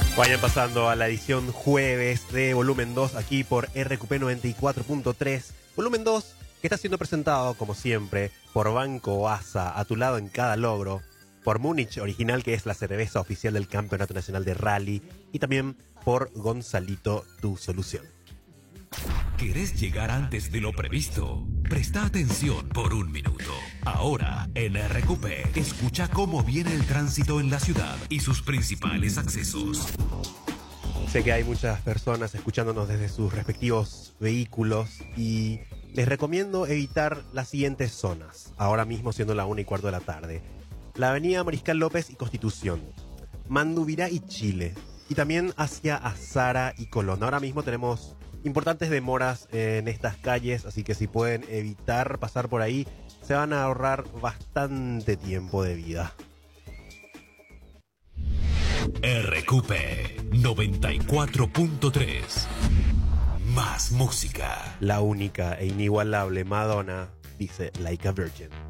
Vayan pasando a la edición jueves de Volumen 2 aquí por RQP 94.3. Volumen 2 que está siendo presentado, como siempre, por Banco ASA, a tu lado en cada logro, por Múnich Original, que es la cerveza oficial del Campeonato Nacional de Rally, y también por Gonzalito, tu solución. ¿Querés llegar antes de lo previsto? Presta atención por un minuto. Ahora, en RQP, escucha cómo viene el tránsito en la ciudad y sus principales accesos. Sé que hay muchas personas escuchándonos desde sus respectivos vehículos y les recomiendo evitar las siguientes zonas, ahora mismo siendo la 1:15 de la tarde. La avenida Mariscal López y Constitución, Mandubirá y Chile, y también hacia Azara y Colón. Ahora mismo tenemos importantes demoras en estas calles, así que si pueden evitar pasar por ahí, se van a ahorrar bastante tiempo de vida. RQP 94.3. Más música. La única e inigualable Madonna dice Like a Virgin.